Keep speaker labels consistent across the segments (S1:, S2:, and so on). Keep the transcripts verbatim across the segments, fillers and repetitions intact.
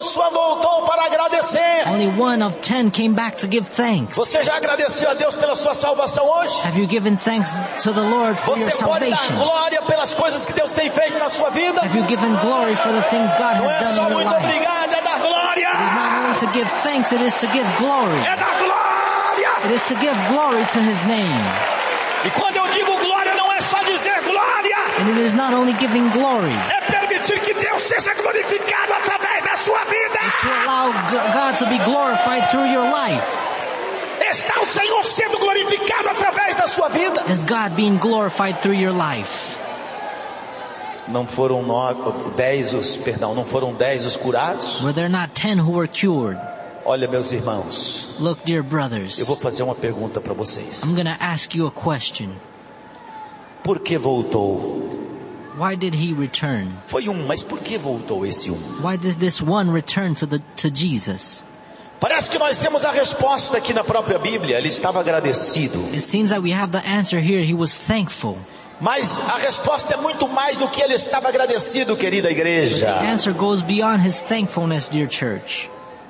S1: só voltou para agradecer.
S2: Only one of ten came back to give thanks.
S1: Você já agradeceu a Deus pela sua salvação hoje?
S2: Have you given thanks to the Lord for your
S1: Você pode dar
S2: salvation?
S1: glória pelas coisas que Deus tem feito na sua vida?
S2: Have you given glory for the things God
S1: Não
S2: has
S1: é
S2: done
S1: só
S2: in your
S1: muito
S2: life?
S1: obrigado, é dar glória.
S2: It is not only to give thanks, it is to give glory.
S1: É dar glória.
S2: It is to give glory to His name.
S1: E quando eu digo glória, não é só dizer glória.
S2: And it is not only giving glory.
S1: É permitir que Deus seja glorificado através da sua vida.
S2: It's to allow G- God to be glorified through your life.
S1: Está o Senhor sendo glorificado através da sua vida.
S2: Is God being glorified through your life?
S1: Não foram nove, dez os, perdão, não foram dez os curados?
S2: Were there not ten who were cured?
S1: Olha, meus irmãos,
S2: Look, dear
S1: eu
S2: brothers,
S1: vou fazer uma pergunta para vocês.
S2: I'm going to ask you a question.
S1: Por que voltou?
S2: Why did he return?
S1: Foi um, mas por que voltou esse um?
S2: Why did this one return to the to Jesus?
S1: Parece que nós temos a resposta aqui na própria Bíblia. Ele estava agradecido.
S2: It seems that we have the answer here. He was thankful.
S1: Mas a resposta é muito mais do que ele estava agradecido, querida
S2: The
S1: igreja.
S2: answer goes beyond his thankfulness, dear church.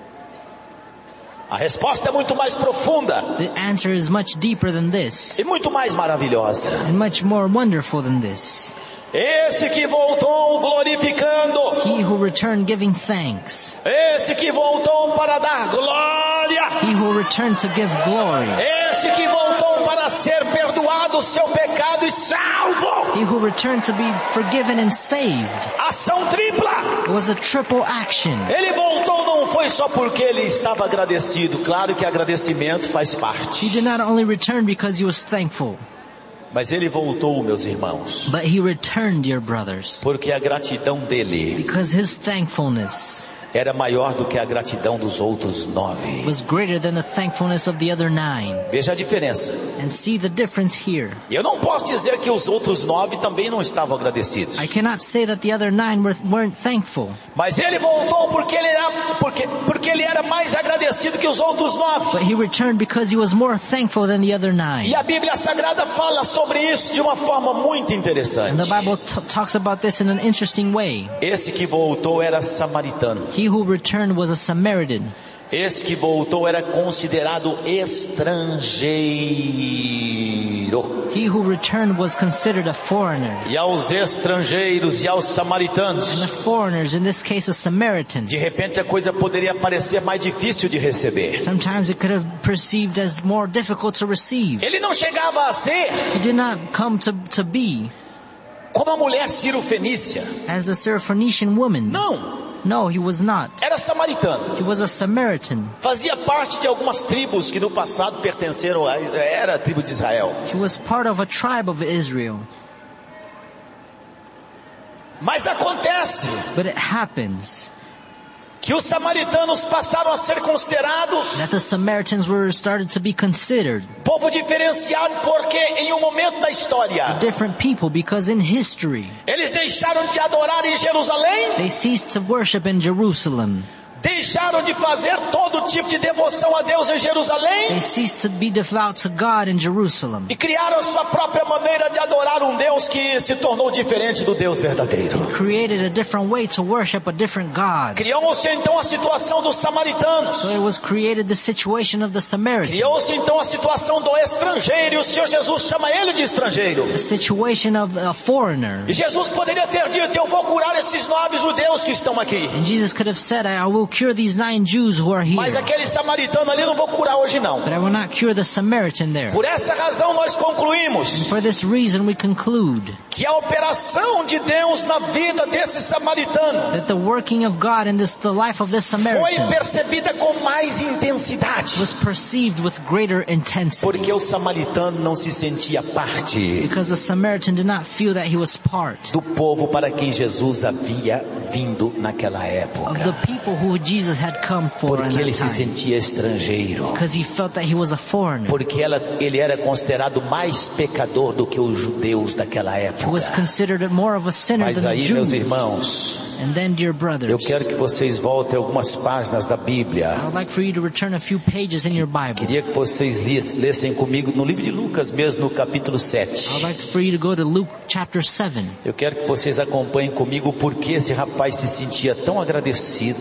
S1: A resposta é muito mais profunda
S2: The answer is much deeper than this,
S1: e muito mais maravilhosa.
S2: and much more wonderful than this.
S1: Esse que voltou glorificando,
S2: He who returned giving thanks.
S1: esse que voltou para dar glória,
S2: He who returned to give glory.
S1: esse que voltou para ser perdoado o seu pecado e salvo.
S2: He who returned to be forgiven and saved.
S1: Ação tripla.
S2: It was a triple action.
S1: Ele voltou não foi só porque ele estava agradecido. Claro que agradecimento faz
S2: He
S1: parte.
S2: did not only return because he was thankful,
S1: Mas ele voltou, meus irmãos,
S2: but he returned, dear brothers,
S1: porque a gratidão dele
S2: because his thankfulness
S1: era maior do que a gratidão dos outros nove.
S2: was greater than the thankfulness of the other nine.
S1: Veja a diferença.
S2: And see the difference here.
S1: Eu não posso dizer que os outros nove também não estavam agradecidos.
S2: I cannot say that the other nine were, weren't thankful.
S1: Mas ele voltou porque ele era, porque, porque ele era mais agradecido que os outros nove.
S2: But he returned because he was more thankful than the other nine.
S1: E a Bíblia Sagrada fala sobre isso de uma forma muito
S2: And
S1: interessante.
S2: the Bible t- talks about this in an interesting way.
S1: Esse que voltou era samaritano.
S2: He who returned was a Samaritan.
S1: Esse que voltou era considerado estrangeiro.
S2: He who returned was considered a foreigner.
S1: E aos estrangeiros e aos
S2: And the
S1: samaritanos,
S2: foreigners, in this case a Samaritan,
S1: de repente a coisa poderia parecer mais difícil de receber.
S2: sometimes it could have perceived as more difficult to receive.
S1: Ele não chegava a ser
S2: He did not come to, to be
S1: como a mulher Ciro-fenícia.
S2: as the Syrophoenician woman.
S1: Não,
S2: No, he was not.
S1: era samaritano.
S2: He was a Samaritan.
S1: Fazia parte de algumas tribos que no passado pertenceram a, era a tribo de Israel.
S2: He was part of a tribe of Israel.
S1: Mas acontece
S2: But it happens
S1: que os samaritanos passaram a ser considerados
S2: that the Samaritans were started to be considered
S1: povo diferenciado porque em um momento da história
S2: different people because in history
S1: eles deixaram de adorar em Jerusalém,
S2: they ceased to worship in Jerusalem.
S1: deixaram de fazer todo tipo de devoção a Deus em Jerusalém
S2: They ceased to be devout to God in Jerusalem.
S1: e criaram a sua própria maneira de adorar um Deus que se tornou diferente do Deus verdadeiro.
S2: Created a different way to worship a different God.
S1: Criou-se então a situação dos samaritanos.
S2: So it was created the situation of the Samaritan.
S1: Criou-se então a situação do estrangeiro, e o Senhor Jesus chama ele de estrangeiro.
S2: The situation of a foreigner.
S1: E Jesus poderia ter dito: eu vou curar esses nove judeus que estão aqui.
S2: And Jesus could have said, I will cure these nine Jews who are
S1: Mas
S2: here,
S1: aquele samaritano ali não vou curar hoje não.
S2: but I will not cure the Samaritan there.
S1: Por essa razão nós concluímos
S2: For this reason we conclude
S1: que a operação de Deus na vida desse samaritano
S2: that the working of God in this, the life of this
S1: foi
S2: Samaritan
S1: percebida com mais intensidade.
S2: was perceived with greater intensity.
S1: Porque o samaritano não se sentia parte
S2: Because the Samaritan did not feel that he was part
S1: do povo para quem Jesus havia vindo naquela
S2: of the
S1: época.
S2: people who Jesus had come for in
S1: Porque ele
S2: that
S1: se
S2: time.
S1: sentia estrangeiro.
S2: Because he felt that he was a foreigner.
S1: Porque ela, ele era considerado mais pecador do que os judeus daquela
S2: He was
S1: época.
S2: considered more of a sinner
S1: Mas
S2: than the
S1: aí, meus
S2: Jews.
S1: irmãos,
S2: And then, dear
S1: eu
S2: brothers,
S1: quero que vocês voltem algumas páginas da
S2: I
S1: Bíblia.
S2: would like for you to return a few pages in your Bible.
S1: Queria que vocês lis- lessem comigo no livro de Lucas mesmo, no capítulo
S2: I would
S1: sete.
S2: like for you to go to Luke chapter seven.
S1: Eu quero que vocês acompanhem comigo porque esse rapaz se sentia tão agradecido.
S2: I'd like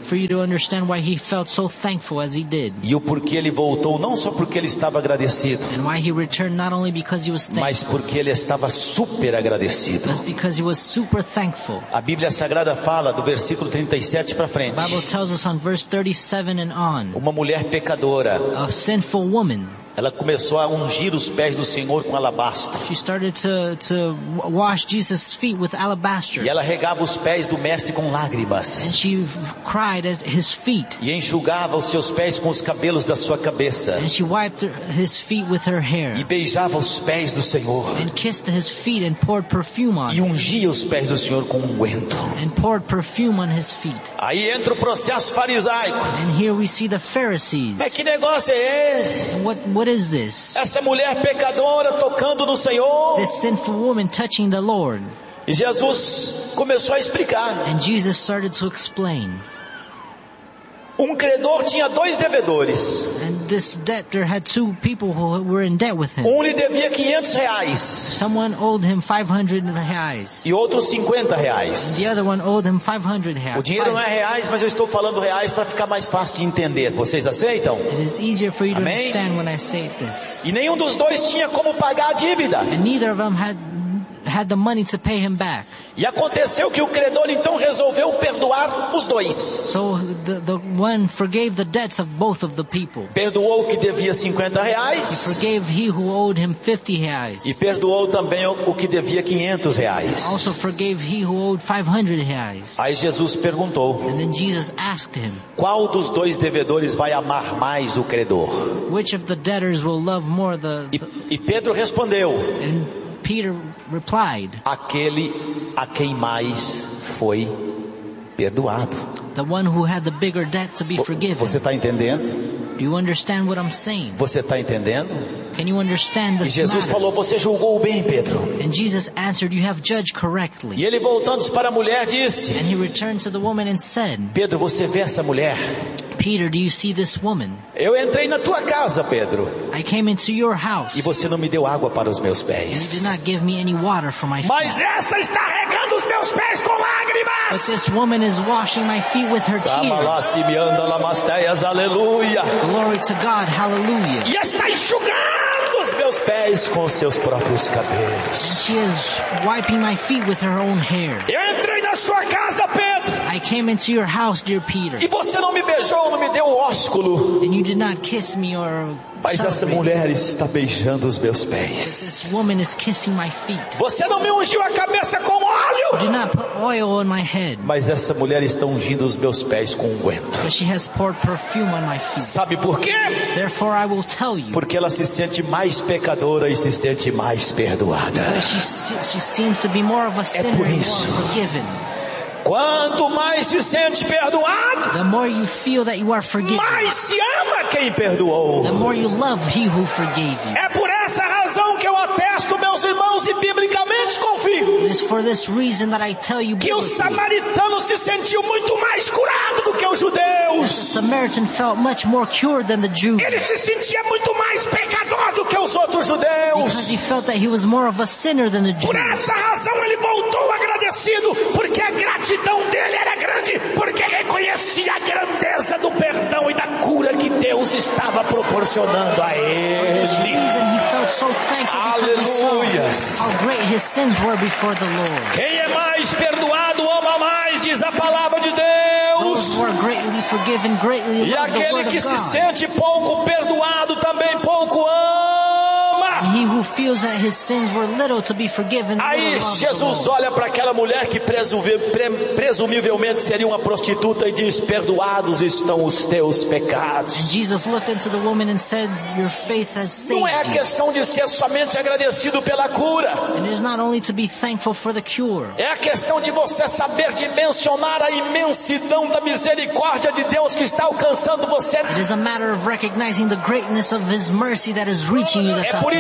S2: for you to understand why he felt so thankful as he did.
S1: E o porquê ele voltou, não só porque ele estava agradecido,
S2: And why he returned not only because he was thankful,
S1: mas porque ele estava super agradecido.
S2: but because he was super thankful.
S1: A Bíblia Sagrada fala do versículo trinta e sete para frente.
S2: The Bible tells us on verse thirty-seven and on,
S1: Uma mulher pecadora,
S2: a sinful woman,
S1: ela começou a ungir os pés do Senhor com alabastro.
S2: she started to, to wash Jesus' feet with alabaster.
S1: E ela regava os pés do mestre com
S2: And
S1: lágrimas.
S2: she cried at his feet.
S1: E enxugava os seus pés com os cabelos da sua cabeça.
S2: And she wiped her- his feet with her hair.
S1: E beijava os pés do Senhor.
S2: And kissed his feet and poured perfume on
S1: E
S2: him.
S1: ungia os pés do Senhor com unguento.
S2: And poured perfume on his feet.
S1: Aí entra o processo farisaico.
S2: And here we see the Pharisees.
S1: Mas que negócio é esse?
S2: And what, what is this?
S1: Essa mulher pecadora tocando no Senhor.
S2: This sinful woman touching the Lord.
S1: E Jesus começou a explicar.
S2: And Jesus started to explain.
S1: Um credor tinha dois devedores.
S2: And this debtor had two people who were in debt with him.
S1: Um lhe devia quinhentos reais.
S2: Someone owed him five hundred reais.
S1: E outro cinquenta reais.
S2: The other one owed him five hundred reais.
S1: O dinheiro não é reais, mas eu estou falando reais para ficar mais fácil de entender. Vocês aceitam?
S2: It is easier for you to
S1: Amém?
S2: understand when I say this.
S1: E nenhum dos dois tinha como pagar a dívida.
S2: And neither of them had had the money to pay him back.
S1: E aconteceu que o credor então resolveu perdoar os dois.
S2: So the, the one forgave the debts of both of the people.
S1: Perdoou o que devia cinquenta
S2: He
S1: reais.
S2: forgave he who owed him fifty reais.
S1: E perdoou também o que devia quinhentos reais.
S2: Also forgave he who owed five hundred reais.
S1: Aí Jesus perguntou:
S2: And then Jesus asked him,
S1: qual dos dois devedores vai amar mais o credor?
S2: which of the debtors will love more the...
S1: E,
S2: the
S1: e Pedro respondeu:
S2: and Peter replied,
S1: aquele a quem mais foi perdoado.
S2: the one who had the bigger debt to be forgiven.
S1: Você está entendendo?
S2: Do you understand what I'm saying?
S1: Você está entendendo?
S2: Can you understand
S1: E
S2: this
S1: Jesus
S2: matter?
S1: falou: você julgou bem, Pedro.
S2: And Jesus answered, you have judged
S1: E
S2: correctly.
S1: ele, voltando-se para a mulher, disse:
S2: And he returned to the woman and said,
S1: Pedro, você vê essa mulher?
S2: Peter, do you see this woman?
S1: Eu entrei na tua casa, Pedro,
S2: I came into your house,
S1: e você não me deu água para os meus
S2: and you
S1: pés.
S2: did not give me any water for my
S1: Mas
S2: feet.
S1: essa está regando os meus pés com
S2: But
S1: lágrimas.
S2: this woman is washing my feet with her tears.
S1: Aleluia.
S2: Glory to God, hallelujah.
S1: E está enxugando os meus pés com os seus próprios
S2: And
S1: cabelos.
S2: she is wiping my feet with her own hair.
S1: Eu entrei na sua casa, Pedro,
S2: I came into your house, dear Peter,
S1: e você não me beijou, não me deu um ósculo.
S2: and you did not kiss me or
S1: Mas essa
S2: celebrate.
S1: mulher está beijando os meus
S2: This
S1: pés.
S2: woman is kissing my feet.
S1: Você não me ungiu a cabeça com
S2: You
S1: óleo.
S2: did not put oil on my head,
S1: Mas essa mulher está ungindo os meus pés com unguento.
S2: but she has poured perfume on my feet.
S1: Sabe por quê?
S2: Therefore I will tell you,
S1: Porque ela se sente mais pecadora e se sente mais perdoada.
S2: because she, se- she seems to be more of a sinner
S1: por
S2: and more
S1: isso.
S2: forgiven.
S1: Quanto mais se sente perdoado,
S2: The more you feel that you are forgiven,
S1: mais se ama quem perdoou.
S2: the more you love he who forgave you.
S1: É por essa razão que eu atesto, meus irmãos, e biblicamente confio,
S2: It is for this reason that I tell you
S1: que o
S2: biblically,
S1: samaritano se sentiu muito mais curado do que os
S2: the
S1: judeus.
S2: Samaritan felt much more cured than the Jew,
S1: Ele se sentia muito mais pecador do que os outros
S2: because
S1: judeus.
S2: he felt that he was more of a sinner than the
S1: Por
S2: Jew.
S1: essa razão ele voltou agradecido, porque a gratidão dele era grande, porque reconhecia a grandeza do perdão e da cura que Deus estava proporcionando a
S2: This
S1: ele.
S2: reason he felt so thankful because he saw
S1: Aleluias.
S2: how great his sins were before the Lord.
S1: Quem é mais perdoado ama mais, diz a palavra de
S2: Those
S1: Deus.
S2: who are greatly forgiven greatly
S1: E
S2: love the
S1: aquele
S2: word
S1: que
S2: of
S1: se
S2: God.
S1: sente pouco perdoado também pouco ama.
S2: And he who feels that his sins were little to be forgiven little
S1: Aí
S2: loves the
S1: Jesus
S2: Lord.
S1: olha para aquela mulher que presuvi- pre- presumivelmente seria uma prostituta e diz: perdoados estão os teus
S2: And
S1: pecados.
S2: Jesus looked into the woman and said, your faith has saved
S1: Não é a
S2: you.
S1: questão de ser somente agradecido pela cura.
S2: And it is not only to be thankful for the cure.
S1: É a questão de você saber dimensionar a imensidão da misericórdia de Deus que está alcançando você.
S2: It is a matter of recognizing the greatness of his mercy that is reaching you this
S1: É por isso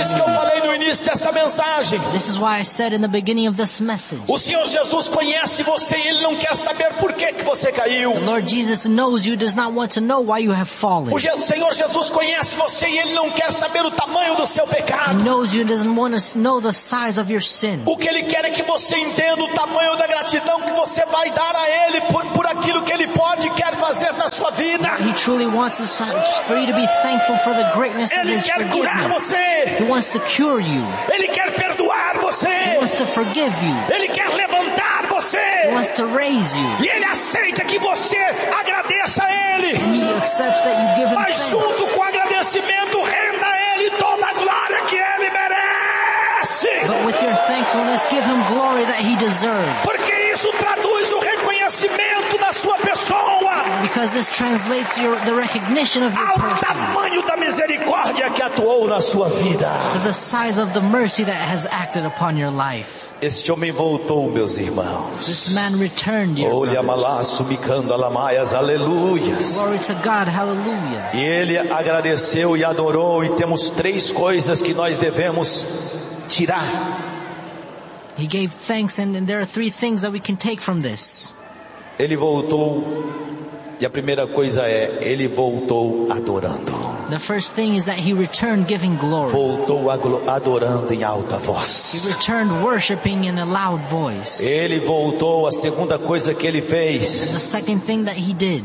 S1: isso que eu falei no início dessa mensagem.
S2: This is why I said in the beginning of this message.
S1: O Senhor Jesus conhece você e Ele não quer saber por que que você caiu.
S2: The Lord Jesus knows you, does not want to know why you have fallen.
S1: O Senhor Jesus conhece você e Ele não quer saber o tamanho do seu
S2: He
S1: pecado.
S2: knows you, doesn't want to know the size of your sin.
S1: O que Ele quer é que você entenda o tamanho da gratidão que você vai dar a Ele por, por aquilo que Ele pode e quer fazer na sua vida.
S2: He truly wants us for you to be thankful for the greatness of
S1: Ele
S2: His
S1: quer curar
S2: forgiveness.
S1: você.
S2: He wants to cure you.
S1: Ele quer perdoar
S2: He
S1: você.
S2: wants to forgive you.
S1: Ele quer levantar
S2: He
S1: você.
S2: wants to raise you.
S1: E Ele aceita que você agradeça a Ele.
S2: And He accepts that you give Him
S1: Mas
S2: thanks.
S1: junto com o agradecimento, renda a Ele toda a glória que Ele merece.
S2: But with your thankfulness, give Him glory that He deserves.
S1: Porque isso traduz o reconhecimento da sua pessoa
S2: Because this translates your, the recognition of your
S1: ao
S2: person
S1: tamanho da misericórdia que atuou na sua vida.
S2: to the size of the mercy that has acted upon your life.
S1: Este homem voltou, meus irmãos.
S2: This man returned, dear
S1: Olha
S2: brothers.
S1: malaço, micando alamaias, aleluias.
S2: Glory to God, hallelujah.
S1: E ele agradeceu e adorou, e temos três coisas que nós devemos tirar.
S2: He gave thanks, and, and there are three things that we can take from this.
S1: Ele voltou, e a primeira coisa é, ele voltou adorando.
S2: The first thing is that he returned giving glory.
S1: Voltou adorando em alta
S2: He
S1: voz.
S2: returned worshiping in a loud voice.
S1: Ele voltou, a segunda coisa que ele
S2: The
S1: fez,
S2: second thing that he did,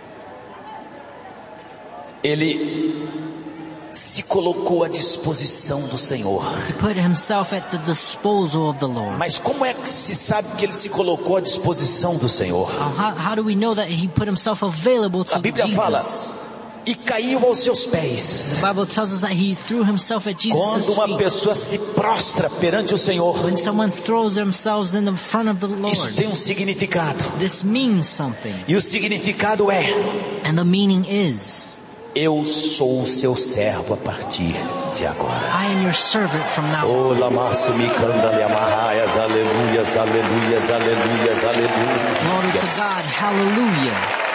S1: ele se colocou à disposição do Senhor.
S2: he put himself at the disposal of the Lord.
S1: Mas como é que se sabe que ele se colocou à disposição do Senhor?
S2: Now, how, how do we know that he put himself available to
S1: A Bíblia fala,
S2: Jesus?
S1: e caiu aos seus pés.
S2: The Bible tells us that he threw himself at Jesus'
S1: Quando uma
S2: feet.
S1: pessoa se prostra perante o Senhor,
S2: When someone throws themselves in the front of the
S1: isso
S2: Lord,
S1: tem um significado.
S2: this means something.
S1: E o significado é,
S2: And the meaning is,
S1: eu sou o seu servo a partir de agora.
S2: I am your servant from now on.
S1: Oh, lamaço me canda le amarraias, aleluias, aleluias, aleluias,
S2: Glory to
S1: aleluias.
S2: God, hallelujah.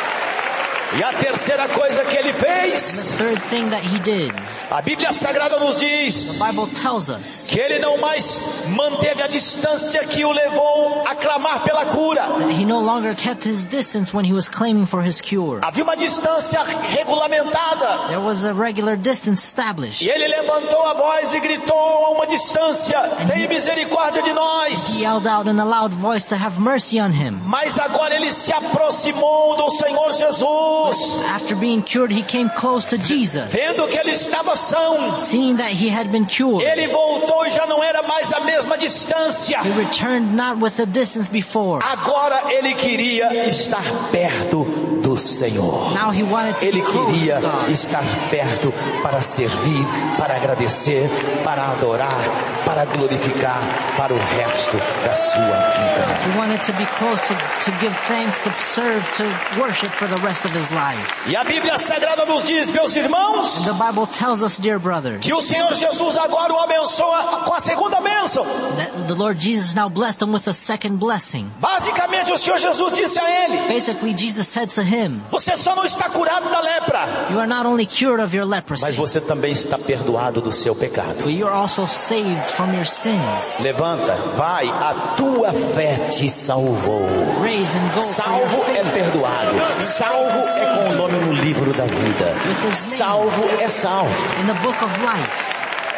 S1: E a terceira coisa que ele
S2: The
S1: fez,
S2: third thing that he did,
S1: a Bíblia Sagrada nos diz
S2: the Bible tells us
S1: que ele não mais manteve a distância que o levou a clamar pela cura.
S2: that he no longer kept his distance when he was claiming for his cure.
S1: Havia uma distância regulamentada.
S2: There was a regular distance established.
S1: E ele levantou a voz e gritou a uma distância, tem misericórdia de
S2: He
S1: nós.
S2: yelled out in a loud voice to have mercy on him.
S1: Mas agora ele se aproximou do Senhor Jesus.
S2: After being cured, he came close to Jesus.
S1: Vendo que ele estava são,
S2: Seeing that he had been cured,
S1: ele voltou e já não era mais a mesma distância.
S2: he returned not with the distance before.
S1: Agora ele queria estar perto do Senhor.
S2: Now he wanted to
S1: Ele
S2: be close
S1: queria
S2: to God.
S1: estar perto para servir, para agradecer, para adorar, para glorificar para o resto da sua vida.
S2: He wanted to be close to, to give thanks, to serve, to worship for the rest of his life.
S1: E a Bíblia Sagrada nos diz, meus irmãos,
S2: And the Bible tells us, dear brothers,
S1: que o Senhor Jesus agora o abençoa com a segunda bênção.
S2: that the Lord Jesus now blessed him with a second blessing.
S1: Basicamente o Senhor Jesus disse a ele,
S2: Basically, Jesus said to him,
S1: você só não está curado da lepra,
S2: you are not only cured of your
S1: mas
S2: leprosy,
S1: você também está perdoado do seu pecado.
S2: but you are also saved from your sins.
S1: Levanta, vai, a tua fé te salvou.
S2: Raise and go for
S1: Salvo
S2: your
S1: é
S2: faith.
S1: perdoado. Salvo é com o nome no livro da vida. Salvo é salvo.
S2: In the book of life.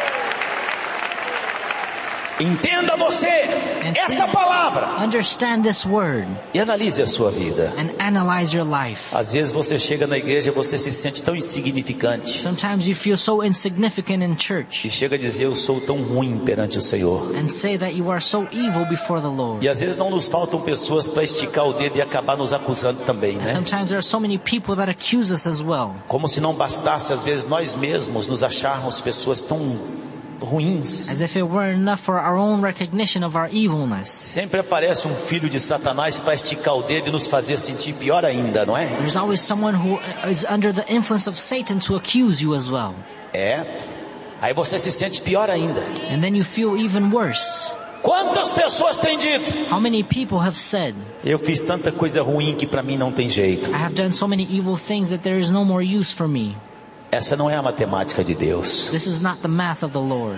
S1: Entenda você essa palavra
S2: Understand this word
S1: e analise a sua vida.
S2: and analyze your life.
S1: Às vezes você chega na igreja e você se sente tão insignificante
S2: Sometimes you feel so insignificant in
S1: e
S2: church
S1: chega a dizer, eu sou tão ruim perante o Senhor.
S2: and say that you are so evil before the Lord.
S1: E às vezes não nos faltam pessoas para esticar o dedo e acabar nos acusando também,
S2: And
S1: né?
S2: sometimes there are so many people that accuse us as well.
S1: Como se não bastasse às vezes nós mesmos nos acharmos pessoas tão ruins.
S2: As if it weren't enough for our own recognition of our evilness.
S1: Sempre aparece um filho de Satanás para esticar o dedo e nos fazer sentir pior ainda, não é?
S2: There's always someone who is under the influence of Satan to accuse you as well.
S1: É. Aí você se sente pior ainda.
S2: And then you feel even worse.
S1: Quantas pessoas têm dito,
S2: How many people have said,
S1: eu fiz tanta coisa ruim que para mim não tem jeito.
S2: I have done so many evil things that there is no more use for me.
S1: Essa não é a matemática de Deus.
S2: This is not the math of the Lord.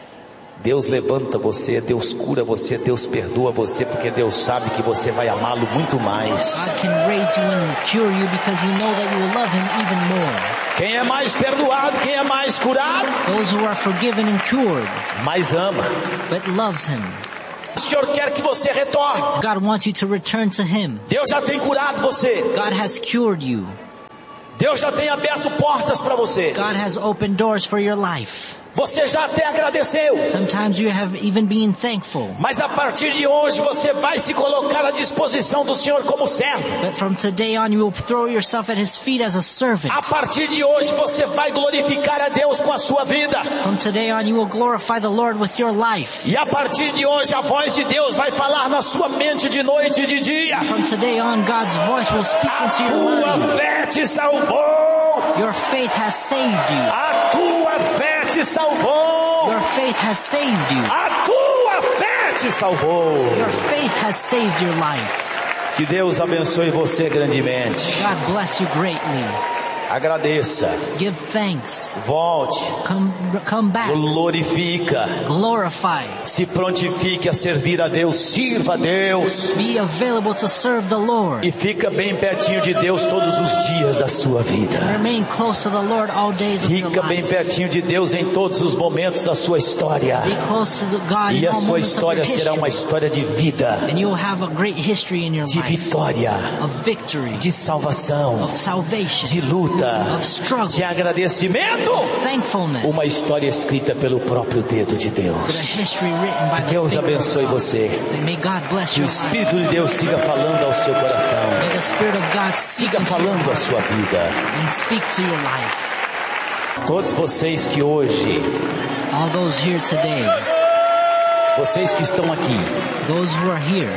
S1: Deus levanta você, Deus cura você, Deus perdoa você, porque Deus sabe que você vai amá-lo muito mais.
S2: God can raise you and cure you because you know that you will love Him even more.
S1: Quem é mais perdoado, quem é mais curado,
S2: Those who are forgiven and cured,
S1: mais ama.
S2: but loves Him.
S1: O Senhor quer que você retorne.
S2: God wants you to return to Him.
S1: Deus já tem curado você.
S2: God has cured you.
S1: Deus já tem aberto portas para você.
S2: God has opened doors for your life.
S1: Você já até agradeceu.
S2: Sometimes you have even been thankful.
S1: Mas a partir de hoje você vai se colocar à disposição do Senhor como servo.
S2: But from today on you will throw yourself at His feet as a servant.
S1: A partir de hoje você vai glorificar a Deus com a sua vida.
S2: From today on you will glorify the Lord with your life.
S1: E a partir de hoje a voz de Deus vai falar na sua mente de noite e de dia.
S2: From today on God's voice will speak
S1: A
S2: into your
S1: tua
S2: mind.
S1: fé te salvou.
S2: Your faith has saved you.
S1: A tua fé te salvou.
S2: Your faith has saved you.
S1: A tua fé te salvou.
S2: Your faith has saved your life.
S1: Que Deus abençoe você grandemente.
S2: God bless you greatly.
S1: Agradeça.
S2: Give thanks.
S1: Volte.
S2: Come, come back.
S1: Glorifica.
S2: Glorify.
S1: Se prontifique a servir a Deus. Sirva a Deus.
S2: Be available to serve the Lord.
S1: E fica bem pertinho de Deus todos os dias da sua vida.
S2: Remain close to the Lord all days of your
S1: Fica bem
S2: life.
S1: pertinho de Deus em todos os momentos da sua história.
S2: Be close to the God
S1: E
S2: in
S1: a
S2: all
S1: sua
S2: moments of your
S1: história será uma
S2: history.
S1: história de vida,
S2: And you will have a great history in your
S1: de
S2: life.
S1: vitória,
S2: Of victory.
S1: de salvação,
S2: Of salvation.
S1: de luta,
S2: Of struggle.
S1: de agradecimento.
S2: Thankfulness.
S1: Uma história escrita pelo próprio dedo de
S2: With a
S1: Deus.
S2: history written by the
S1: Deus
S2: finger of
S1: abençoe
S2: God.
S1: você.
S2: And may God bless
S1: Que o
S2: your life.
S1: Espírito de Deus siga falando ao seu coração.
S2: May the Spirit of God speak
S1: Siga
S2: into your
S1: falando a
S2: heart
S1: sua vida.
S2: and speak to your life.
S1: Todos vocês que hoje,
S2: All those here today,
S1: vocês que estão aqui,
S2: those who are here,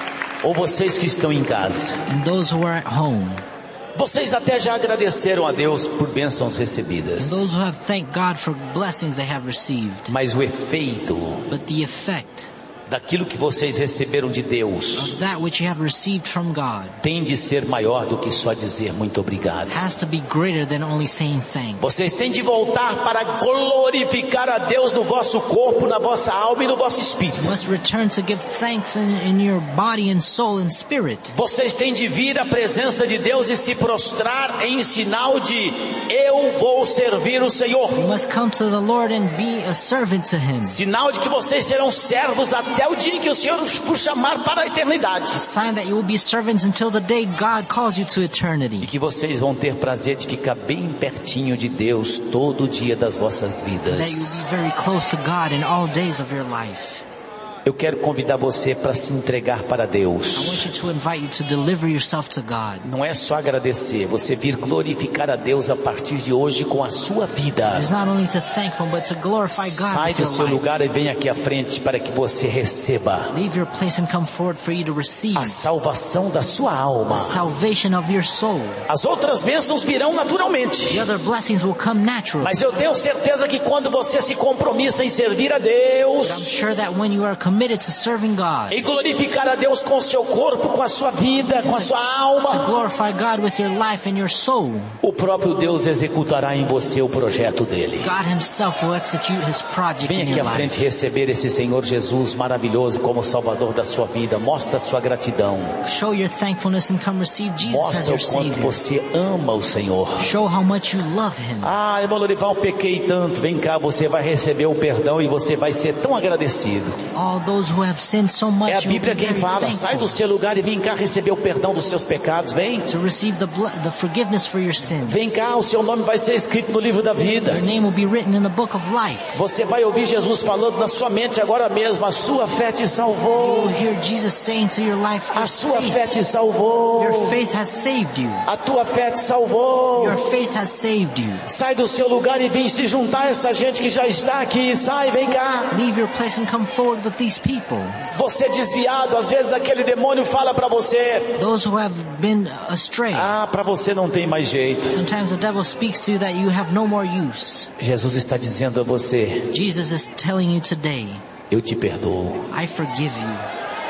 S1: ou vocês que estão em casa,
S2: and those who are at home,
S1: vocês até já agradeceram a Deus por bênçãos
S2: and
S1: recebidas.
S2: those who have thanked God for blessings they have received.
S1: Mas o efeito
S2: But the effect
S1: daquilo que vocês receberam de Deus
S2: of that which you have received from God
S1: tem de ser maior do que só dizer muito obrigado.
S2: has to be greater than only saying thanks.
S1: Vocês têm de voltar para glorificar a Deus no vosso corpo, na vossa alma e no vosso espírito.
S2: You must return to give thanks in, in your body and soul and spirit.
S1: Vocês têm de vir à presença de Deus e se prostrar em sinal de eu vou servir o Senhor.
S2: You must come to the Lord and be a servant to Him.
S1: Sinal de que vocês serão servos até o dia em que o Senhor vos chamar para a eternidade.
S2: A sign that you will be servants until the day God calls you to
S1: E
S2: eternity.
S1: que vocês vão ter prazer de ficar bem pertinho de Deus todo dia das vossas
S2: That you will
S1: vidas.
S2: be very close to God in all days of your life.
S1: Eu quero convidar você para se entregar para
S2: I
S1: Deus.
S2: want you to invite you to deliver yourself to God.
S1: Não é só agradecer, você vir glorificar a Deus a partir de hoje com a sua vida.
S2: It's not only to thank Him, but to glorify God
S1: Sai
S2: with
S1: do
S2: your
S1: seu
S2: life.
S1: lugar e vem aqui à frente para que você receba
S2: Leave your place and come forward for you to receive
S1: a salvação da sua alma.
S2: the salvation of your soul.
S1: As outras bênçãos virão naturalmente.
S2: The other blessings will come naturally.
S1: Mas eu tenho certeza que quando você se compromissa em servir a
S2: But I'm
S1: Deus,
S2: sure that when you are committed to serving God,
S1: em glorificar a Deus com o seu corpo, com a sua vida, com a sua
S2: to
S1: alma,
S2: glorify God with your life and your soul,
S1: o próprio Deus executará em você o projeto dele.
S2: God Himself will execute His project
S1: Venha
S2: in
S1: aqui
S2: your
S1: à frente
S2: life.
S1: receber esse Senhor Jesus maravilhoso como Salvador da sua vida. Mostra a sua gratidão.
S2: Show your thankfulness and come receive Jesus as
S1: Mostra
S2: your
S1: o quanto
S2: Savior.
S1: você ama o Senhor.
S2: Show how much you love Him.
S1: Ah, irmão Lorival, eu pequei tanto. Vem cá, você vai receber o perdão e você vai ser tão agradecido.
S2: All those who have sinned so much,
S1: É a
S2: you will
S1: Bíblia
S2: be
S1: quem
S2: very
S1: fala. Sai do
S2: thankful
S1: seu lugar e vem cá receber o perdão dos seus pecados. Vem.
S2: to receive the, bl- the forgiveness for your sins.
S1: Vem cá, o seu nome vai ser escrito no livro da vida.
S2: Your name will be written in the book of life.
S1: Você vai ouvir Jesus falando na sua mente agora mesmo. A sua fé te
S2: You
S1: salvou.
S2: will hear Jesus saying to your life,
S1: A
S2: your
S1: sua
S2: faith,
S1: fé te salvou.
S2: your faith has saved you.
S1: A tua fé te salvou.
S2: Your faith has saved you.
S1: Sai do seu lugar e vem se juntar a essa gente que já está aqui. Sai, vem cá.
S2: Leave your place and come forward with these people.
S1: Você desviado, às vezes aquele demônio fala para você:
S2: Those who have been astray.
S1: ah, para você não tem mais jeito.
S2: Sometimes the devil speaks to you that you have no more use.
S1: Jesus está dizendo a você:
S2: Jesus is telling you today,
S1: eu te perdoo.
S2: I forgive you.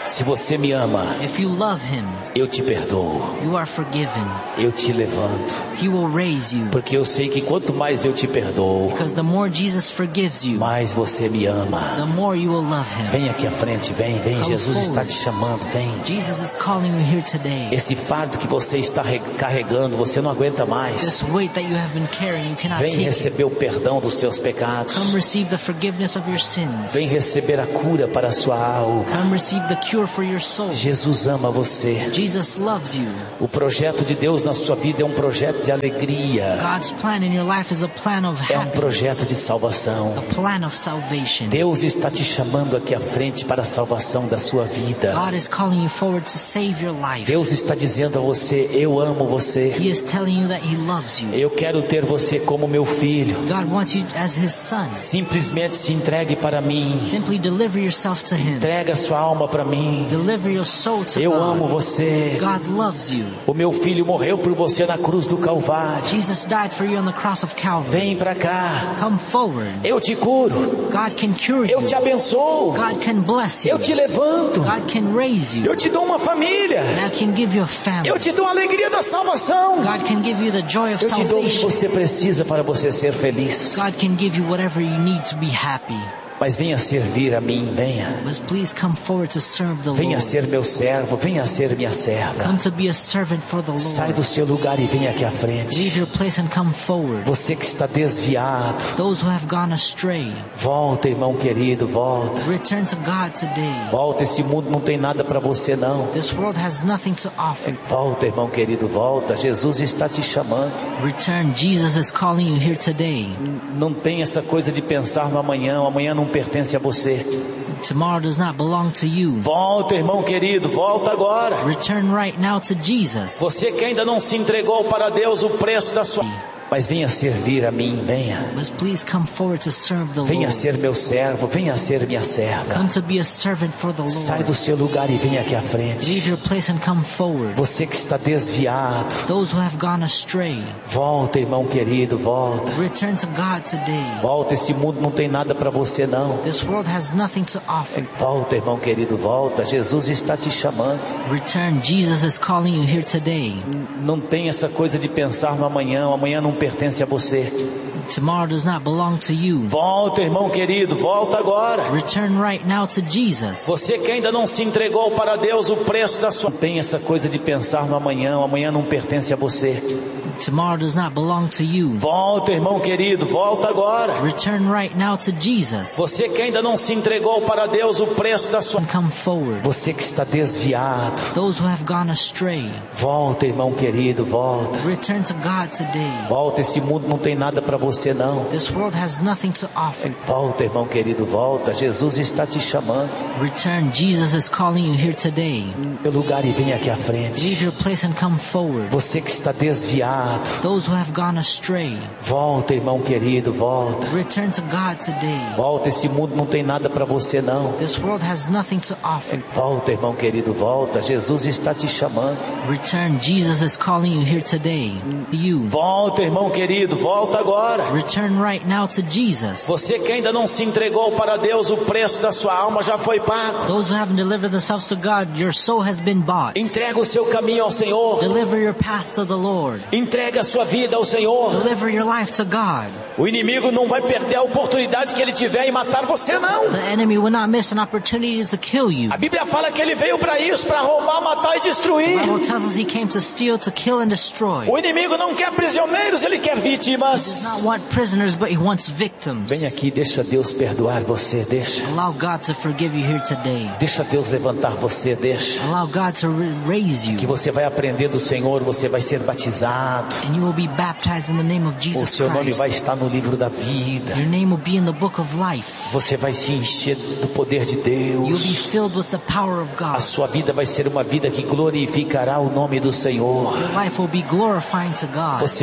S1: Se você me ama,
S2: if you love Him,
S1: eu te perdoo.
S2: you are forgiven.
S1: Eu te levanto.
S2: He will raise you.
S1: Porque eu sei que quanto mais eu te perdoo,
S2: Because the more Jesus forgives you,
S1: mais você me ama.
S2: the more you will love Him.
S1: Vem aqui à frente, vem, vem.
S2: Come
S1: Jesus
S2: forward.
S1: está te chamando, vem.
S2: Jesus is calling you here today.
S1: Esse fardo que você está re- carregando, você não aguenta mais.
S2: This weight that you have been carrying, you cannot
S1: Vem
S2: take it.
S1: receber o perdão dos seus pecados.
S2: Come receive the forgiveness of your sins.
S1: Vem receber a cura para a sua alma.
S2: Come receive the cure for your soul.
S1: Jesus ama você.
S2: Jesus loves you.
S1: O projeto de Deus na sua vida é um projeto de alegria.
S2: God's plan in your life is a plan of
S1: É um projeto
S2: happiness,
S1: de salvação.
S2: a plan of salvation.
S1: Deus está te chamando aqui à frente para a salvação da sua vida.
S2: God is calling you forward to save your life.
S1: Deus está dizendo a você, eu amo você.
S2: He is telling you that He loves you.
S1: Eu quero ter você como meu filho.
S2: God wants you as His son.
S1: Simplesmente se entregue para mim.
S2: Simply deliver yourself to Him.
S1: Entrega sua alma para mim.
S2: Deliver your soul to
S1: Eu amo
S2: God.
S1: você.
S2: God loves you.
S1: O meu filho morreu por você na cruz do Calvário.
S2: Jesus died for you on the cross of Calvary.
S1: Vem para cá.
S2: Come forward.
S1: Eu te curo.
S2: God can cure
S1: Eu
S2: you.
S1: te abençoo.
S2: God can bless you.
S1: Eu te levanto.
S2: God can raise you.
S1: Eu te dou uma família.
S2: God can give you a family.
S1: Eu te dou a alegria da salvação.
S2: God can give you the joy of
S1: Eu te dou o que
S2: salvation.
S1: você precisa para você ser feliz.
S2: God can give you whatever you need to be happy.
S1: Mas venha servir a mim, venha.
S2: But please come forward to serve the
S1: Venha
S2: Lord.
S1: ser meu servo, venha ser minha serva.
S2: Come to be a servant for the
S1: Sai
S2: Lord.
S1: do seu lugar e venha aqui à frente.
S2: Leave your place and come forward.
S1: Você que está desviado,
S2: Those who have gone astray,
S1: volta, irmão querido, volta.
S2: return to God today.
S1: Volta, esse mundo não tem nada para você não.
S2: This world has nothing to offer.
S1: Volta, irmão querido, volta. Jesus está te chamando.
S2: Return. Jesus is calling you here today.
S1: Não tem essa coisa de pensar no amanhã. O amanhã não pertence a você.
S2: Tomorrow does not belong to you.
S1: Volta, irmão querido, volta agora.
S2: Return right now to Jesus.
S1: Você que ainda não se entregou para Deus o preço da sua... Mas venha servir a mim, venha.
S2: But please come forward to serve the
S1: Venha
S2: Lord.
S1: ser meu servo, venha ser minha serva.
S2: Come to be a servant for the
S1: Sai
S2: Lord.
S1: do seu lugar e venha aqui à frente.
S2: Leave your place and come forward.
S1: Você que está desviado,
S2: Those who have gone astray,
S1: volta, irmão querido, volta.
S2: return to God today.
S1: Volta, esse mundo não tem nada para você não.
S2: This world has nothing to offer.
S1: Volta, irmão querido, volta. Jesus está te chamando.
S2: Return. Jesus is calling you here today.
S1: Não tem essa coisa de pensar no amanhã. O amanhã não pertence a você.
S2: Tomorrow does not belong to you.
S1: Volta, irmão querido, volta agora.
S2: Return right now to Jesus.
S1: Você que ainda não se entregou para Deus o preço da sua... Não tem essa coisa de pensar no amanhã. O amanhã não pertence a você.
S2: Tomorrow does not belong to you.
S1: Volta, irmão querido, volta agora.
S2: Return right now to Jesus.
S1: Você que ainda não se entregou para Deus o preço da sua...
S2: And come forward.
S1: Você que está desviado,
S2: Those who have gone astray,
S1: volta, irmão querido, volta.
S2: return to God today.
S1: Volta, esse mundo não tem nada para você não.
S2: This world has nothing to offer.
S1: Volta, irmão querido, volta. Jesus está te chamando.
S2: Return. Jesus is calling you here today.
S1: Seu lugar e venha aqui à frente.
S2: Leave your place and come forward.
S1: Você que está desviado,
S2: Those who have gone astray,
S1: volta, irmão querido, volta.
S2: return to God today.
S1: Volta, esse mundo não tem nada para você não.
S2: This world has nothing to offer.
S1: Volta, irmão querido, volta. Jesus está te chamando.
S2: Return. Jesus is calling you here today. You.
S1: Volta, irmão querido, volta agora.
S2: Return right now to Jesus.
S1: Você que ainda não se entregou para Deus, o preço da sua alma já foi pago.
S2: Those who haven't delivered themselves to God, your soul has been bought.
S1: Entrega o seu caminho ao Senhor.
S2: Deliver your path to the Lord.
S1: Entrega a sua vida ao Senhor.
S2: Deliver your life to God.
S1: O inimigo não vai perder a oportunidade que ele tiver em matar você, não.
S2: The enemy will not miss an opportunity to kill you.
S1: A Bíblia fala que ele veio para isso, para roubar, matar e
S2: The
S1: destruir.
S2: Bible tells us he came to steal, to kill, and destroy.
S1: O inimigo não quer prisioneiros, ele quer
S2: He does
S1: vítimas.
S2: not want prisoners, but he wants victims.
S1: Vem aqui, deixa Deus perdoar você, deixa.
S2: Allow God to forgive you here today.
S1: Deixa Deus levantar você, deixa.
S2: Allow God to ra- raise
S1: Que
S2: you.
S1: você vai aprender do Senhor, você vai ser batizado.
S2: And you will be baptized in the name of
S1: O
S2: Jesus
S1: seu nome vai
S2: Christ.
S1: estar no livro da vida.
S2: Your name will be in the book of life.
S1: Você vai se encher do poder de
S2: You'll be
S1: Deus.
S2: filled with the power of
S1: A
S2: God.
S1: sua vida vai ser uma vida que glorificará o nome do Senhor.
S2: Your life will be glorifying to God.
S1: Você vê o versículo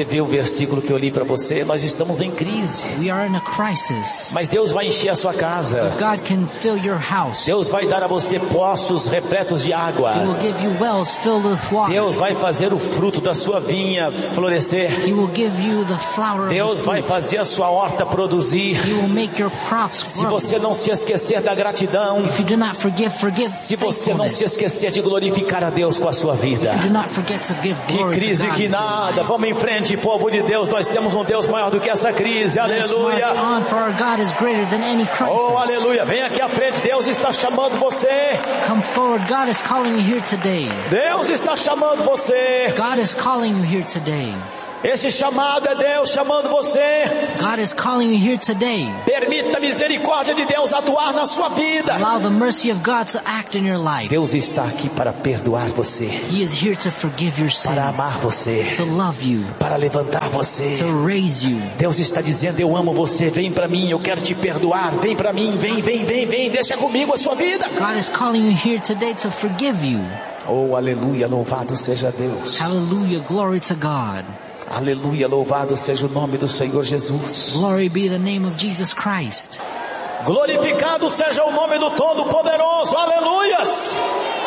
S1: versículo que eu li para você. Nós estamos em crise.
S2: We are in a crisis.
S1: Mas Deus vai encher a sua casa.
S2: God can fill your house.
S1: Deus vai dar a você poços repletos de água.
S2: He will give you wells filled with water.
S1: Deus vai fazer o fruto da sua vinha florescer.
S2: He will give you the flower
S1: Deus
S2: of the
S1: vai
S2: fruit.
S1: fazer a sua horta produzir.
S2: He will make your crops
S1: Se
S2: grow.
S1: você não se esquecer da gratidão,
S2: If you do not forgive, forgive
S1: se você não se
S2: faithfulness.
S1: esquecer de glorificar a Deus com a sua vida.
S2: If you do not forget to give
S1: Que
S2: glory
S1: crise
S2: to God
S1: que
S2: with your
S1: nada.
S2: life.
S1: Vamos em frente, povo de Deus. Nós temos um Deus maior do que essa crise.
S2: Let's march
S1: Aleluia.
S2: on, for our God is greater than any crisis.
S1: Oh, aleluia. Vem aqui à frente. Deus está chamando você.
S2: Come forward. God is calling you here today.
S1: Deus está chamando você.
S2: God is calling you here today.
S1: Esse chamado é Deus chamando você.
S2: God is calling you here today.
S1: Permita a misericórdia de Deus atuar na sua vida.
S2: Allow the mercy of God to act in your life.
S1: Deus está aqui para perdoar você,
S2: He is here to forgive your sins,
S1: para amar você,
S2: to love you,
S1: para levantar você.
S2: to raise you.
S1: Deus está dizendo: eu amo você, vem para mim, eu quero te perdoar, vem para mim, vem, vem, vem, vem, deixa comigo a sua vida.
S2: God is calling you here today to forgive you.
S1: Oh, aleluia, louvado seja Deus.
S2: Hallelujah, glory to God.
S1: Aleluia, louvado seja o nome do Senhor Jesus.
S2: Glory be the name of Jesus Christ.
S1: Glorificado seja o nome do Todo-Poderoso. Aleluias.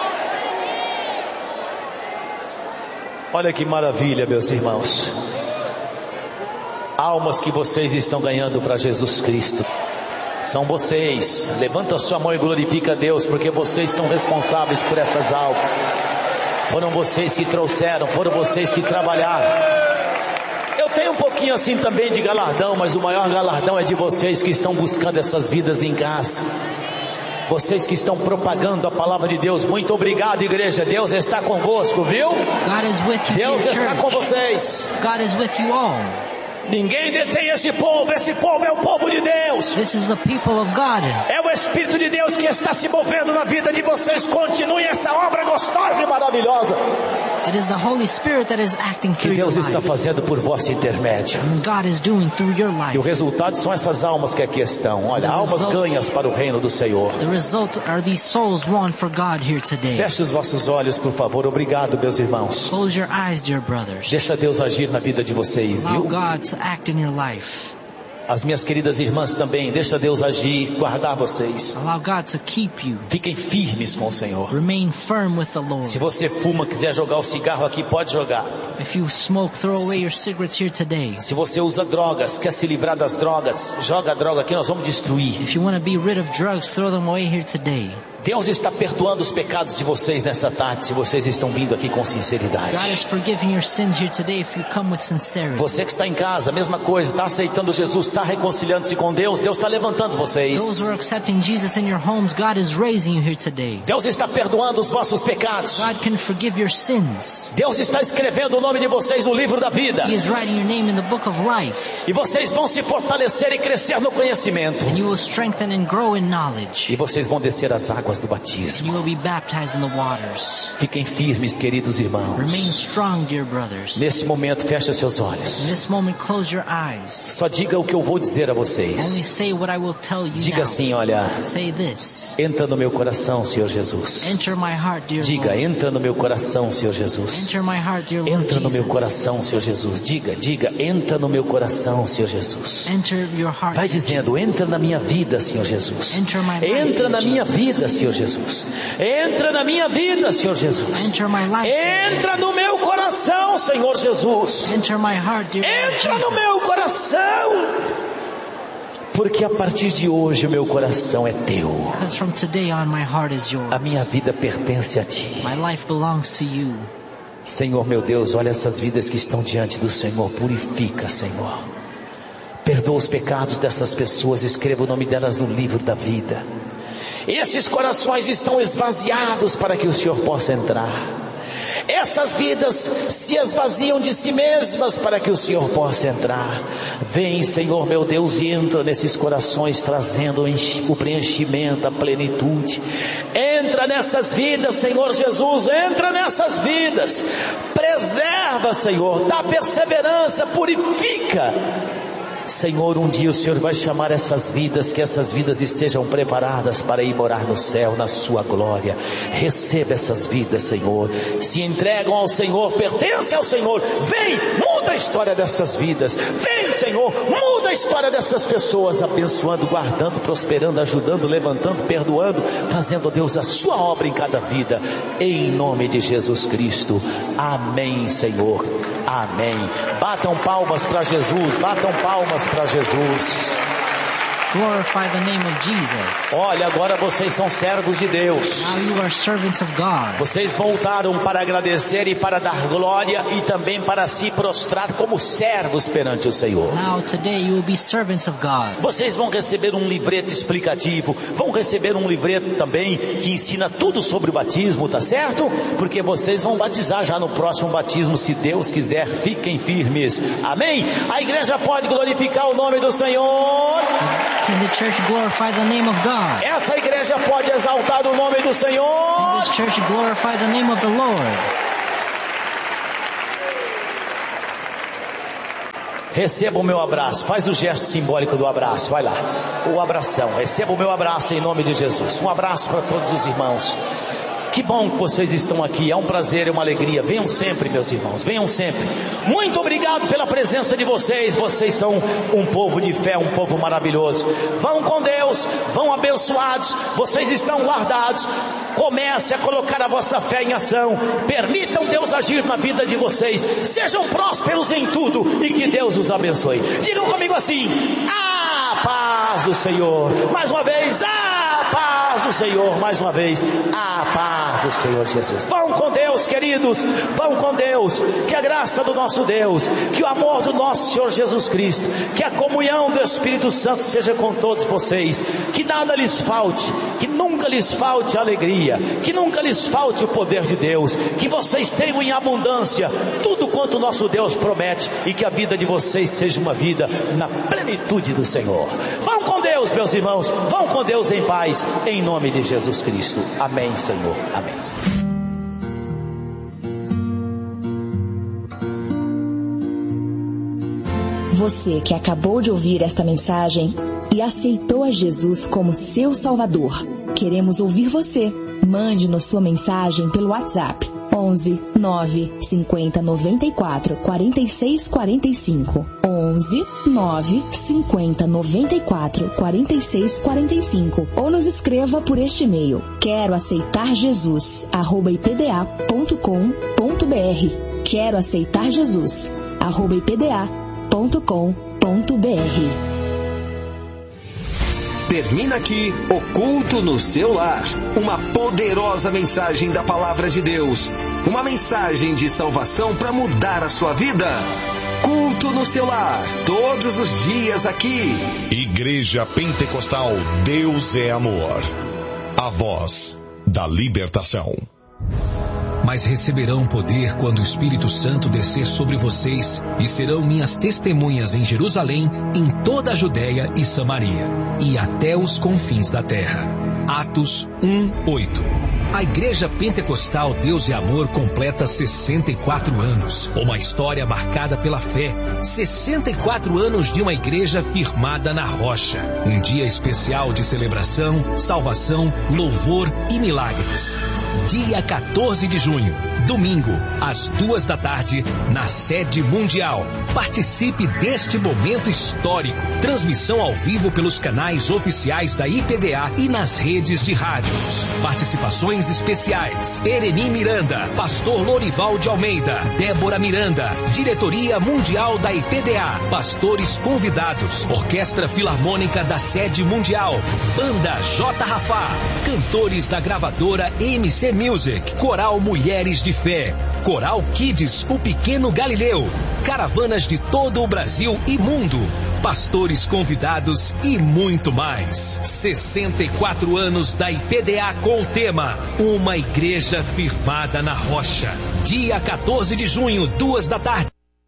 S1: Olha que maravilha, meus irmãos. Almas que vocês estão ganhando para Jesus Cristo. São vocês. Levanta a sua mão e glorifica a Deus, porque vocês são responsáveis por essas almas. Foram vocês que trouxeram, foram vocês que trabalharam. Eu tenho um pouquinho assim também de galardão, mas o maior galardão é de vocês que estão buscando essas vidas em casa. Vocês que estão propagando a palavra de Deus. Muito obrigado, igreja. Deus está convosco, viu?
S2: God is with you,
S1: Deus
S2: dear
S1: está com
S2: church.
S1: vocês.
S2: God is with you all.
S1: Ninguém detém esse povo. Esse povo é o povo de Deus.
S2: This is the people of God.
S1: É o Espírito de Deus que está se movendo na vida de vocês. Continue essa obra gostosa e maravilhosa
S2: It is the Holy Spirit that is acting
S1: que
S2: through your
S1: Deus está
S2: life.
S1: fazendo por vosso intermédio.
S2: And God is doing through your
S1: E o
S2: life.
S1: resultado são essas almas que aqui estão. Olha,
S2: The
S1: almas
S2: results-
S1: ganhas para o reino do Senhor.
S2: The result are these souls won for God here today.
S1: Feche os vossos olhos, por favor. Obrigado, meus irmãos.
S2: Close your eyes, dear brothers.
S1: Deixa Deus agir na vida de vocês,
S2: Allow
S1: viu?
S2: God to act in your life.
S1: As minhas queridas irmãs também. Deixa Deus agir, guardar vocês.
S2: Allow God to keep you.
S1: Fiquem firmes com o Senhor.
S2: Remain firm with the Lord.
S1: Se você fuma, quiser jogar o cigarro aqui, pode jogar.
S2: If you smoke, throw away your cigarettes here today.
S1: Se você usa drogas, quer se livrar das drogas, joga a droga aqui, nós vamos destruir.
S2: If you want to be rid of drugs, throw them away here today.
S1: Deus está perdoando os pecados de vocês nessa tarde, se vocês estão vindo aqui com sinceridade.
S2: God is forgiving your sins here today if you come with sincerity.
S1: Você que está em casa, mesma coisa, está aceitando Jesus, está reconciliando-se com Deus, Deus está levantando vocês.
S2: Those who are accepting Jesus in your homes, God is raising you here today.
S1: Deus está perdoando os vossos pecados.
S2: God can forgive your sins.
S1: Deus está escrevendo o nome de vocês no livro da vida.
S2: He is writing your name in the book of life.
S1: E vocês vão se fortalecer e crescer no conhecimento.
S2: And you will strengthen and grow in knowledge.
S1: E vocês vão descer as águas do
S2: And
S1: batismo.
S2: you will be baptized in the waters.
S1: Fiquem firmes, queridos irmãos.
S2: Remain strong, dear brothers.
S1: Nesse momento, feche seus
S2: In
S1: olhos.
S2: this moment, close your eyes.
S1: Só diga o que eu vou dizer a
S2: Only
S1: vocês.
S2: say what I will tell you
S1: Diga
S2: now.
S1: assim, olha,
S2: Say this.
S1: entra no meu coração, Senhor Jesus.
S2: Enter my heart, dear
S1: Diga,
S2: Lord.
S1: entra no meu coração, Senhor Jesus.
S2: Enter my heart, dear Lord
S1: Entra no meu
S2: Jesus.
S1: coração, Senhor Jesus. Diga, diga, entra no meu coração, Senhor Jesus.
S2: Enter your heart.
S1: Vai
S2: dear
S1: dizendo, entra na minha vida, Senhor Jesus.
S2: Enter my life,
S1: Entra
S2: dear
S1: na minha
S2: Jesus.
S1: vida, Senhor Jesus. Entra na minha vida, Senhor Jesus.
S2: Enter my life, dear
S1: Entra no meu coração, Senhor Jesus.
S2: Enter my heart, dear Lord
S1: Entra no
S2: Jesus.
S1: meu coração. Porque a partir de hoje o meu coração é teu.
S2: Because from today on, my heart is yours.
S1: A minha vida pertence a ti.
S2: My life belongs to you.
S1: Senhor meu Deus, olha essas vidas que estão diante do Senhor. Purifica, Senhor. Perdoa os pecados dessas pessoas. Escreva o nome delas no livro da vida. Esses corações estão esvaziados para que o Senhor possa entrar. Essas vidas se esvaziam de si mesmas para que o Senhor possa entrar. Vem, Senhor meu Deus, e entra nesses corações trazendo o preenchimento, a plenitude. Entra nessas vidas, Senhor Jesus, entra nessas vidas. Preserva, Senhor, dá perseverança, purifica. Senhor, um dia o Senhor vai chamar essas vidas, que essas vidas estejam preparadas para ir morar no céu, na sua glória. Receba essas vidas, Senhor, se entregam ao Senhor, pertencem ao Senhor. Vem, muda a história dessas vidas. Vem, Senhor, muda a história dessas pessoas, abençoando, guardando, prosperando, ajudando, levantando, perdoando, fazendo, Deus, a sua obra em cada vida, em nome de Jesus Cristo. Amém, Senhor. Amém. Batam palmas para Jesus, batam palmas para Jesus.
S2: Glorify the name of Jesus.
S1: Olha, agora vocês são servos de Deus.
S2: Now you are servants of God.
S1: Vocês voltaram para agradecer e para dar glória e também para se prostrar como servos perante o Senhor.
S2: Now today you will be servants of God.
S1: Vocês vão receber um livreto explicativo, vão receber um livreto também que ensina tudo sobre o batismo, tá certo? Porque vocês vão batizar já no próximo batismo, se Deus quiser. Fiquem firmes. Amém? A igreja pode glorificar o nome do Senhor.
S2: Can the church glorify the name of God?
S1: Essa igreja pode exaltar o nome do Senhor.
S2: Can this church glorify the name of the Lord?
S1: Receba o meu abraço. Faz o gesto simbólico do abraço. Vai lá. O abração. Receba o meu abraço em nome de Jesus. Um abraço para todos os irmãos. Que bom que vocês estão aqui, é um prazer, é uma alegria. Venham sempre, meus irmãos, venham sempre. Muito obrigado pela presença de vocês. Vocês são um povo de fé, um povo maravilhoso. Vão com Deus, vão abençoados. Vocês estão guardados. Comece a colocar a vossa fé em ação. Permitam Deus agir na vida de vocês. Sejam prósperos em tudo e que Deus os abençoe. Digam comigo assim: a paz do Senhor. Mais uma vez, a paz do Senhor. Mais uma vez, a paz do Senhor Jesus. Vão com Deus, queridos, vão com Deus. Que a graça do nosso Deus, que o amor do nosso Senhor Jesus Cristo, que a comunhão do Espírito Santo seja com todos vocês. Que nada lhes falte, que nunca lhes falte a alegria, que nunca lhes falte o poder de Deus, que vocês tenham em abundância tudo quanto o nosso Deus promete, e que a vida de vocês seja uma vida na plenitude do Senhor. Vão com Deus, meus irmãos, vão com Deus em paz, em nome de Jesus Cristo. Amém, Senhor. Amém.
S3: Você que acabou de ouvir esta mensagem e aceitou a Jesus como seu Salvador, queremos ouvir você. Mande-nos sua mensagem pelo WhatsApp onze, nove, cinquenta, noventa e quatro, quarenta e seis, quarenta e cinco. onze, nove, cinquenta, noventa e quatro, quarenta e seis, quarenta e cinco. Ou nos escreva por este e-mail: quero aceitar Jesus, arroba i p d a ponto com ponto b r. Quero aceitar Jesus, arroba i p d a ponto com ponto b r.
S4: Termina aqui o Culto no Seu Lar. Uma poderosa mensagem da Palavra de Deus. Uma mensagem de salvação para mudar a sua vida. Culto no Seu Lar, todos os dias aqui.
S5: Igreja Pentecostal Deus é Amor. A voz da libertação.
S6: Mas receberão poder quando o Espírito Santo descer sobre vocês, e serão minhas testemunhas em Jerusalém, em toda a Judéia e Samaria, e até os confins da terra. Atos um, oito. A Igreja Pentecostal Deus e Amor completa sessenta e quatro anos. Uma história marcada pela fé. sessenta e quatro anos de uma igreja firmada na rocha. Um dia especial de celebração, salvação, louvor e milagres. Dia quatorze de junho, domingo, às duas da tarde, na sede mundial. Participe deste momento histórico. Transmissão ao vivo pelos canais oficiais da I P D A e nas redes de rádios. Participações especiais: Ereni Miranda, Pastor Lorival de Almeida, Débora Miranda, Diretoria Mundial da I P D A, pastores convidados, Orquestra Filarmônica da Sede Mundial, Banda J. Rafá, cantores da gravadora M C Music, Coral Mulheres de Fé, Coral Kids O Pequeno Galileu, caravanas de todo o Brasil e mundo, pastores convidados e muito mais. sessenta e quatro anos da I P D A com o tema Uma Igreja Firmada na Rocha. Dia quatorze de junho, duas da tarde.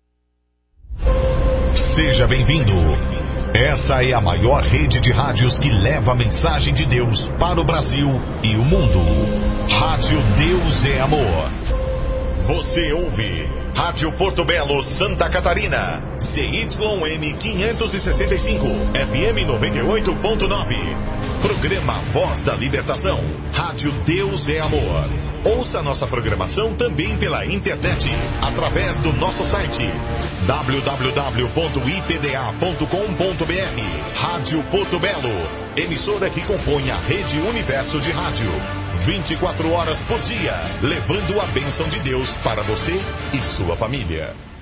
S5: Seja bem-vindo. Essa é a maior rede de rádios que leva a mensagem de Deus para o Brasil e o mundo. Rádio Deus é Amor. Você ouve Rádio Porto Belo, Santa Catarina, C Y M quinhentos e sessenta e cinco, F M noventa e oito ponto nove. Programa Voz da Libertação. Rádio Deus é Amor. Ouça nossa programação também pela internet, através do nosso site w w w ponto i p d a ponto com ponto b r. Rádio Porto Belo, emissora que compõe a Rede Universo de Rádio. vinte e quatro horas por dia, levando a bênção de Deus para você e sua família.